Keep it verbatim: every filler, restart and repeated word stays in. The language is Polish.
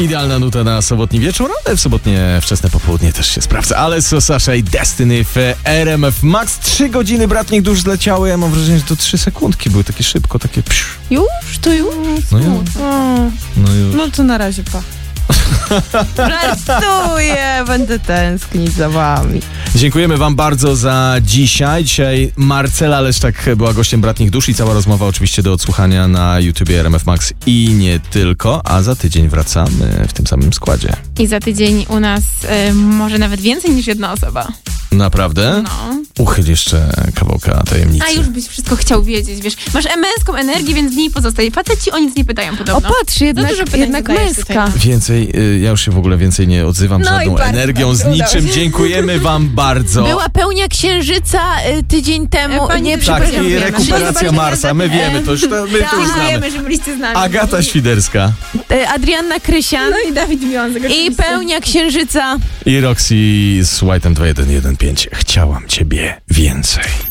Idealna nuta na sobotni wieczór, ale w sobotnie wczesne popołudnie też się sprawdza. Ale so Sasha i Destiny w R M F Max. Trzy godziny bratnich dusz zleciały. Ja mam wrażenie, że to trzy sekundki były takie szybko, takie psz. Już? To już? No, już. no już. No to na razie pa. Żartuję, będę tęsknić za wami. Dziękujemy wam bardzo za dzisiaj. Dzisiaj Marcela Leszczak była gościem Bratnich Dusz i cała rozmowa oczywiście do odsłuchania na YouTubie R M F Max i nie tylko, a za tydzień wracamy w tym samym składzie. I za tydzień u nas y, może nawet więcej niż jedna osoba. Naprawdę? No. Uchyl jeszcze kawałka tajemnicy. A już byś wszystko chciał wiedzieć, wiesz. Masz męską energię, więc w niej pozostaje. Faceci o nic nie pytają podobno. O patrz, jednak, dużo pytań jednak zadajesz męska. tutaj. Więcej, y, ja już się w ogóle więcej nie odzywam No żadną i bardzo energią, z dobrze, udało niczym. się. Dziękujemy wam bardzo. Była pełnia księżyca y, tydzień temu. E, pani nie, też Tak, przepraszam. i wiemy. rekuperacja Bardzo Marsa, my wiemy, to już, to, my to już znamy. Dziękujemy, że byliście z nami. Agata Świderska Y, Adrianna Krysian. No i Dawid Wiązek. I oczywiście. pełnia księżyca. i Roxy z White'em dwa jeden jeden pięć. Chciałam ciebie więcej.